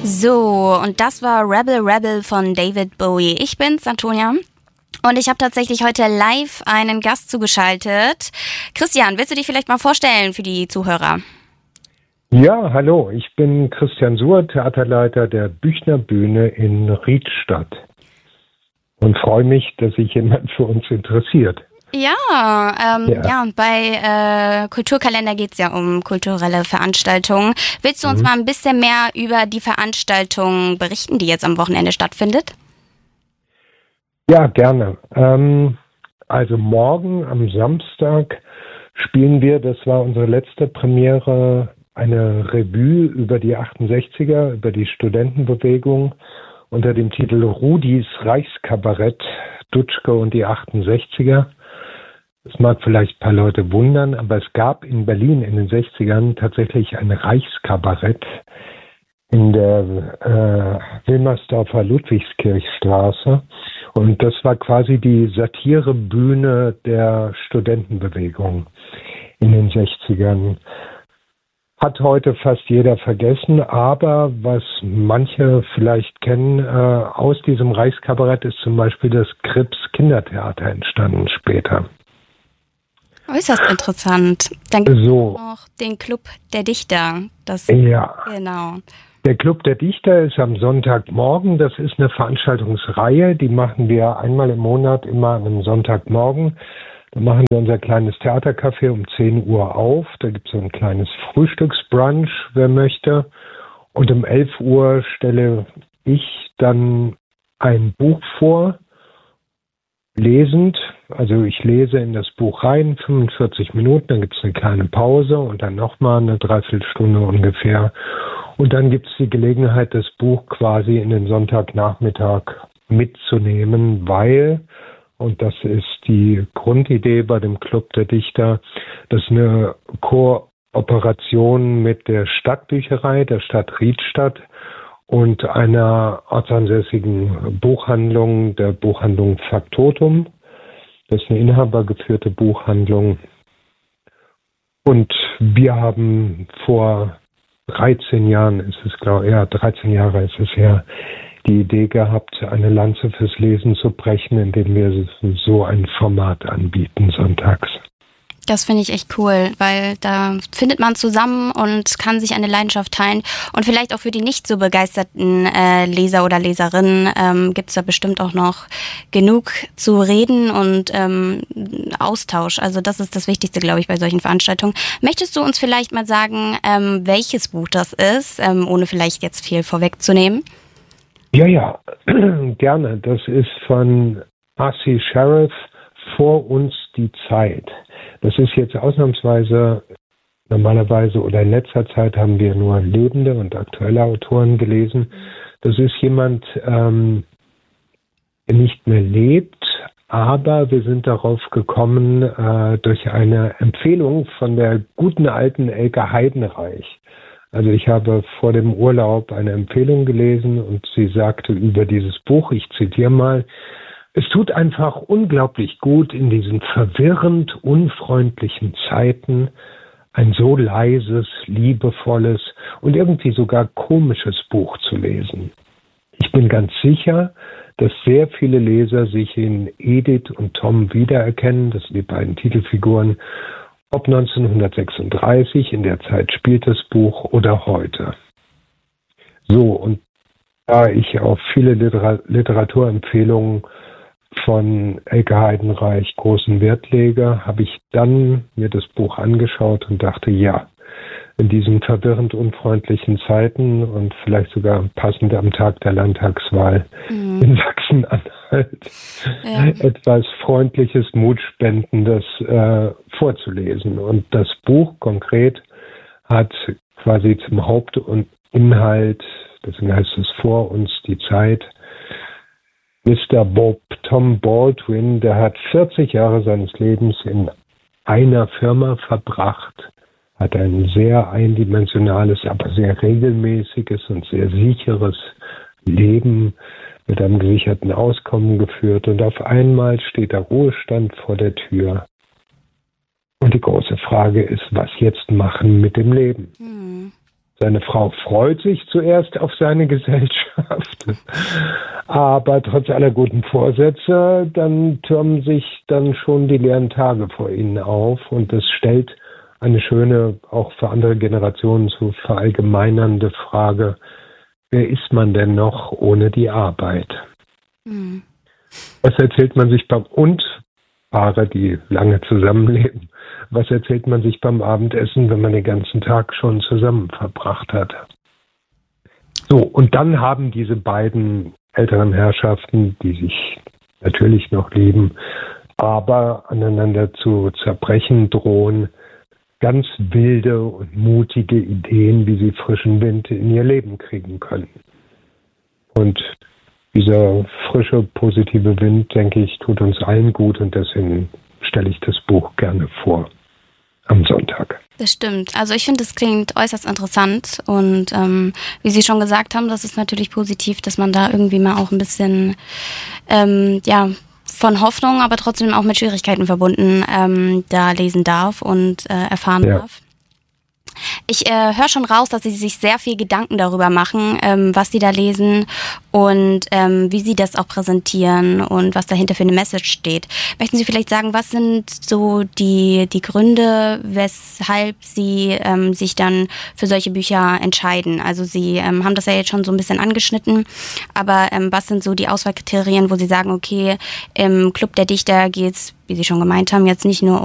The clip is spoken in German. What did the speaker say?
So, und das war Rebel Rebel von David Bowie. Ich bin's, Antonia. Und ich habe tatsächlich heute live einen Gast zugeschaltet. Christian, willst du dich vielleicht mal vorstellen für die Zuhörer? Ja, hallo, ich bin Christian Suhr, Theaterleiter der Büchner Bühne in Riedstadt. Und freue mich, dass sich jemand für uns interessiert. Ja, bei Kulturkalender geht es ja um kulturelle Veranstaltungen. Willst du uns mal ein bisschen mehr über die Veranstaltung berichten, die jetzt am Wochenende stattfindet? Ja, gerne. Also morgen am Samstag spielen wir, das war unsere letzte Premiere, eine Revue über die 68er, über die Studentenbewegung unter dem Titel Rudis Reichskabarett, Dutschke und die 68er. Das mag vielleicht ein paar Leute wundern, aber es gab in Berlin in den 60ern tatsächlich ein Reichskabarett in der Wilmersdorfer Ludwigskirchstraße. Und das war quasi die Satirebühne der Studentenbewegung in den 60ern. Hat heute fast jeder vergessen, aber was manche vielleicht kennen, aus diesem Reichskabarett ist zum Beispiel das Krips Kindertheater entstanden später. Äußerst interessant. Dann gibt es noch den Club der Dichter. Genau. Der Club der Dichter ist am Sonntagmorgen. Das ist eine Veranstaltungsreihe. Die machen wir einmal im Monat, immer an einem Sonntagmorgen. Da machen wir unser kleines Theatercafé um 10 Uhr auf. Da gibt es so ein kleines Frühstücksbrunch, wer möchte. Und um 11 Uhr stelle ich dann ein Buch vor, lesend. Also ich lese in das Buch rein, 45 Minuten, dann gibt es eine kleine Pause und dann nochmal eine Dreiviertelstunde ungefähr. Und dann gibt es die Gelegenheit, das Buch quasi in den Sonntagnachmittag mitzunehmen, weil, und das ist die Grundidee bei dem Club der Dichter, das ist eine Kooperation mit der Stadtbücherei, der Stadt Riedstadt und einer ortsansässigen Buchhandlung, der Buchhandlung Faktotum. Das ist eine inhabergeführte Buchhandlung. Und wir haben vor 13 Jahren, 13 Jahre ist es her, die Idee gehabt, eine Lanze fürs Lesen zu brechen, indem wir so ein Format anbieten sonntags. Das finde ich echt cool, weil da findet man zusammen und kann sich eine Leidenschaft teilen. Und vielleicht auch für die nicht so begeisterten Leser oder Leserinnen gibt es da bestimmt auch noch genug zu reden und Austausch. Also das ist das Wichtigste, glaube ich, bei solchen Veranstaltungen. Möchtest du uns vielleicht mal sagen, welches Buch das ist, ohne vielleicht jetzt viel vorwegzunehmen? Ja, gerne. Das ist von R.C. Sheriff, Vor uns die Zeit. Das ist jetzt ausnahmsweise, normalerweise oder in letzter Zeit haben wir nur lebende und aktuelle Autoren gelesen. Das ist jemand, der nicht mehr lebt, aber wir sind darauf gekommen durch eine Empfehlung von der guten alten Elke Heidenreich. Also ich habe vor dem Urlaub eine Empfehlung gelesen und sie sagte über dieses Buch, ich zitiere mal, es tut einfach unglaublich gut, in diesen verwirrend unfreundlichen Zeiten ein so leises, liebevolles und irgendwie sogar komisches Buch zu lesen. Ich bin ganz sicher, dass sehr viele Leser sich in Edith und Tom wiedererkennen, das sind die beiden Titelfiguren, ob 1936, in der Zeit spielt das Buch, oder heute. So, und da ich auf viele Literaturempfehlungen von Elke Heidenreich großen Wert lege, habe ich dann mir das Buch angeschaut und dachte, ja, in diesen verwirrend unfreundlichen Zeiten und vielleicht sogar passend am Tag der Landtagswahl in Sachsen-Anhalt etwas Freundliches, Mutspendendes vorzulesen. Und das Buch konkret hat quasi zum Haupt- und Inhalt, deswegen heißt es Vor uns die Zeit, Mr. Tom Baldwin, der hat 40 Jahre seines Lebens in einer Firma verbracht, hat ein sehr eindimensionales, aber sehr regelmäßiges und sehr sicheres Leben mit einem gesicherten Auskommen geführt. Und auf einmal steht der Ruhestand vor der Tür. Und die große Frage ist, was jetzt machen mit dem Leben? Seine Frau freut sich zuerst auf seine Gesellschaft, aber trotz aller guten Vorsätze, dann türmen sich dann schon die leeren Tage vor ihnen auf und das stellt eine schöne, auch für andere Generationen zu verallgemeinernde Frage: Wer ist man denn noch ohne die Arbeit? Mhm. Was erzählt man sich und Paare, die lange zusammenleben, was erzählt man sich beim Abendessen, wenn man den ganzen Tag schon zusammen verbracht hat? So, und dann haben diese beiden älteren Herrschaften, die sich natürlich noch lieben, aber aneinander zu zerbrechen drohen, ganz wilde und mutige Ideen, wie sie frischen Wind in ihr Leben kriegen können. Und dieser frische, positive Wind, denke ich, tut uns allen gut und deswegen stelle ich das Buch gerne vor am Sonntag. Das stimmt. Also ich finde, es klingt äußerst interessant und wie Sie schon gesagt haben, das ist natürlich positiv, dass man da irgendwie mal auch ein bisschen von Hoffnung, aber trotzdem auch mit Schwierigkeiten verbunden da lesen darf und erfahren darf. Ich höre schon raus, dass Sie sich sehr viel Gedanken darüber machen, was Sie da lesen und wie Sie das auch präsentieren und was dahinter für eine Message steht. Möchten Sie vielleicht sagen, was sind so die Gründe, weshalb Sie sich dann für solche Bücher entscheiden? Also Sie haben das ja jetzt schon so ein bisschen angeschnitten, aber was sind so die Auswahlkriterien, wo Sie sagen, okay, im Club der Dichter geht es, wie Sie schon gemeint haben, jetzt nicht nur